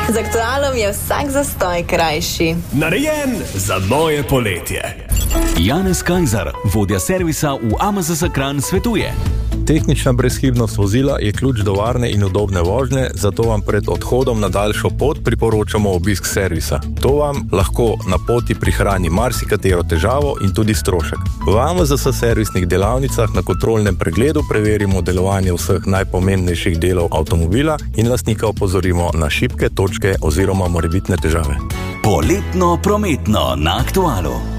Z Aktualom je vsak zastoj krajši. Narejen za moje poletje. Janez Kajzer, vodja servisa v AMZS Kranj, svetuje. Tehnična brezhibnost vozila je ključ do varne in udobne vožnje, zato vam pred odhodom na daljšo pot priporočamo obisk servisa. To vam lahko na poti prihrani marsikatero težavo in tudi strošek. V AMZS servisnih delavnicah na kontrolnem pregledu preverimo delovanje vseh najpomembnejših delov avtomobila in lastnika opozorimo na šibke točke oziroma morebitne težave. Poletno prometno na Aktualu.